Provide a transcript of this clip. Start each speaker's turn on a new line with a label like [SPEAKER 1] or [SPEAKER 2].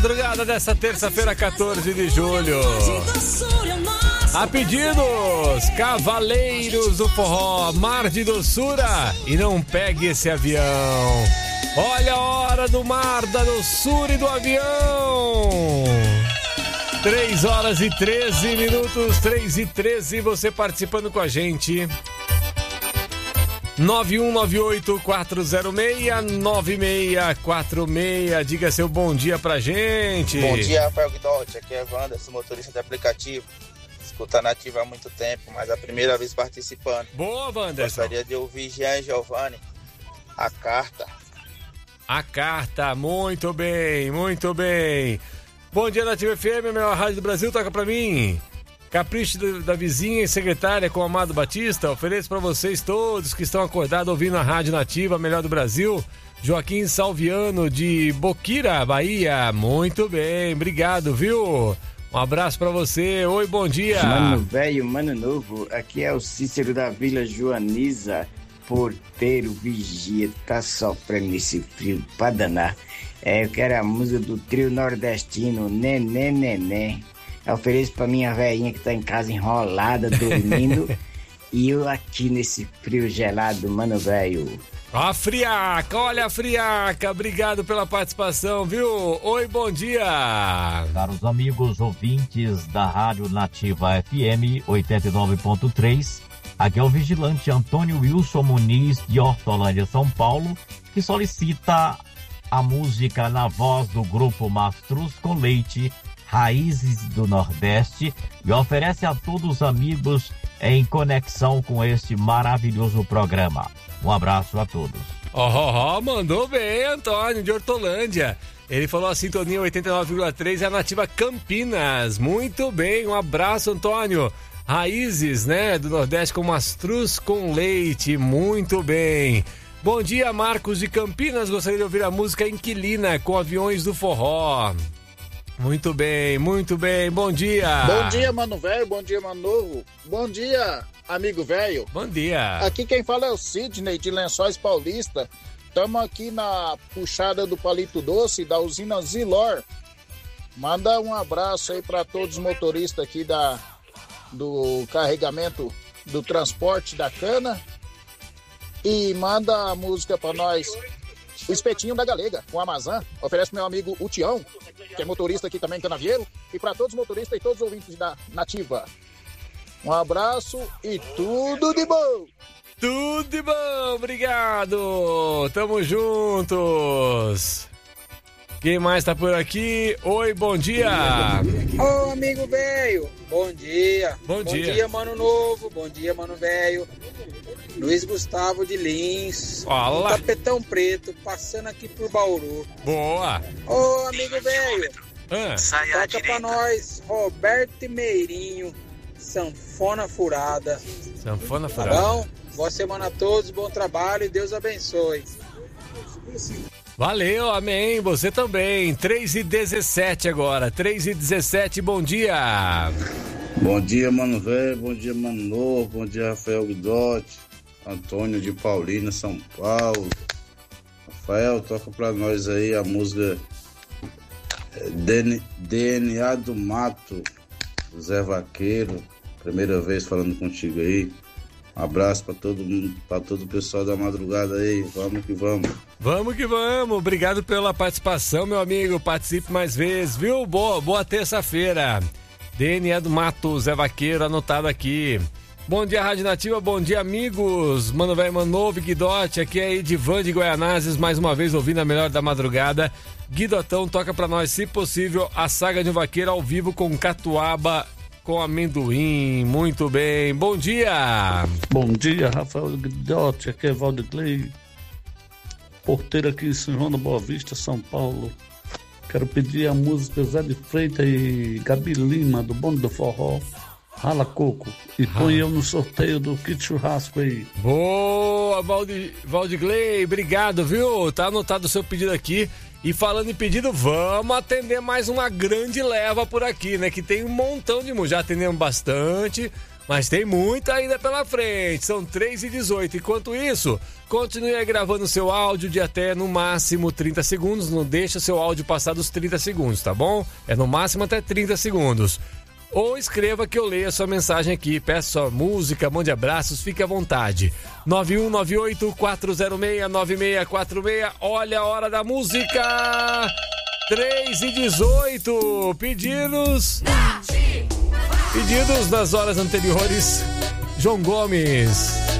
[SPEAKER 1] Madrugada dessa terça-feira, 14 de julho. A pedidos, Cavaleiros do Forró, Mar de Doçura, e não pegue esse avião. Olha a hora do mar, da doçura e do avião. 3 horas e 13 minutos, 3 e 13, você participando com a gente. 9198-406-9646. Diga seu bom dia pra gente.
[SPEAKER 2] Bom dia, Rafael Guidotti. Aqui é Wanderson, motorista de aplicativo. Escuta Nativa há muito tempo, mas a primeira vez participando.
[SPEAKER 1] Boa, Wanderson.
[SPEAKER 2] Gostaria de ouvir Jean e Giovanni, A Carta.
[SPEAKER 1] A Carta, muito bem, muito bem. Bom dia, Nativa FM, a melhor rádio do Brasil, toca pra mim. Capricho da vizinha e secretária com Amado Batista, ofereço para vocês todos que estão acordados ouvindo a Rádio Nativa, a melhor do Brasil. Joaquim Salviano de Boquira, Bahia. Muito bem, obrigado, viu? Um abraço para você. Oi, bom dia.
[SPEAKER 3] Mano velho, mano novo, aqui é o Cícero da Vila Joaniza, porteiro, vigia, tá sofrendo nesse frio pra danar. Eu quero a música do trio nordestino, Nenê Nenê. Eu ofereço pra minha velhinha que tá em casa enrolada, dormindo. E eu aqui nesse frio gelado, mano velho.
[SPEAKER 1] A friaca, olha a friaca. Obrigado pela participação, viu? Oi, bom dia.
[SPEAKER 4] Caros amigos ouvintes da Rádio Nativa FM 89.3, aqui é o vigilante Antônio Wilson Muniz de Hortolândia, São Paulo, que solicita a música na voz do grupo Mastruz com Leite, Raízes do Nordeste, e oferece a todos os amigos em conexão com este maravilhoso programa. Um abraço a todos.
[SPEAKER 1] Mandou bem, Antônio, de Hortolândia. Ele falou a sintonia 89,3 é a Nativa Campinas. Muito bem, um abraço, Antônio. Raízes, né, do Nordeste com Mastruz com Leite. Muito bem. Bom dia, Marcos de Campinas. Gostaria de ouvir a música Inquilina com Aviões do Forró. Muito bem, muito bem. Bom dia.
[SPEAKER 5] Bom dia, mano velho. Bom dia, mano novo. Bom dia, amigo velho.
[SPEAKER 1] Bom dia.
[SPEAKER 5] Aqui quem fala é o Sidney de Lençóis Paulista. Estamos aqui na puxada do Palito Doce da usina Zilor. Manda um abraço aí para todos os motoristas aqui do carregamento do transporte da cana. E manda a música para nós. O Espetinho da Galega, com a Amazã, oferece pro meu amigo o Tião, que é motorista aqui também em Canavieiro, e para todos os motoristas e todos os ouvintes da Nativa. Um abraço e tudo de bom!
[SPEAKER 1] Tudo de bom, obrigado! Tamo juntos! Quem mais tá por aqui? Oi, bom dia!
[SPEAKER 6] Ô, amigo velho, bom dia!
[SPEAKER 1] Bom dia!
[SPEAKER 6] Bom dia, mano novo, bom dia, mano velho! Luiz Gustavo de Lins,
[SPEAKER 1] Olá.
[SPEAKER 6] Tapetão Preto, passando aqui por Bauru.
[SPEAKER 1] Boa!
[SPEAKER 6] Ô, amigo velho, toca pra nós, Roberto Meirinho, Sanfona Furada.
[SPEAKER 1] Sanfona Furada.
[SPEAKER 6] Tá bom? Boa semana a todos, bom trabalho e Deus abençoe.
[SPEAKER 1] Valeu, amém, você também. 3h17 agora, 3h17, bom dia!
[SPEAKER 7] Bom dia, mano velho, bom dia, mano novo, bom dia, Rafael Guidotti, Antônio de Paulina, São Paulo. Rafael, toca pra nós aí a música DNA do Mato, Zé Vaqueiro, primeira vez falando contigo aí. Um abraço pra todo mundo, pra todo o pessoal da madrugada aí, vamos que vamos.
[SPEAKER 1] Vamos que vamos, obrigado pela participação, meu amigo, participe mais vezes, viu? Boa terça-feira. DNA do Mato, Zé Vaqueiro, anotado aqui. Bom dia, Rádio Nativa, bom dia, amigos. Mano velho, mano novo, Guidotti, aqui é Edivan de Goianazes, mais uma vez ouvindo a melhor da madrugada. Guidotão, toca pra nós, se possível, a saga de um vaqueiro ao vivo com catuaba com amendoim. Muito bem, bom dia.
[SPEAKER 8] Bom dia, Rafael Guidotti, aqui é Valdegley, porteiro aqui em São João da Boa Vista, São Paulo. Quero pedir a música Zé de Freitas e Gabi Lima, do Bonde do Forró, Rala Coco. E põe eu no sorteio do kit churrasco aí.
[SPEAKER 1] Boa, Valdegley, obrigado, viu? Tá anotado o seu pedido aqui. E falando em pedido, vamos atender mais uma grande leva por aqui, né? Que tem um montão de música. Já atendemos bastante. Mas tem muito ainda pela frente, são 3h18. Enquanto isso, continue gravando seu áudio de até no máximo 30 segundos. Não deixa seu áudio passar dos 30 segundos, tá bom? É no máximo até 30 segundos. Ou escreva que eu leia a sua mensagem aqui. Peça sua música, mande abraços, fique à vontade. 9198-406-9646. Olha a hora da música. 3h18. Pedidos nas horas anteriores. João Gomes.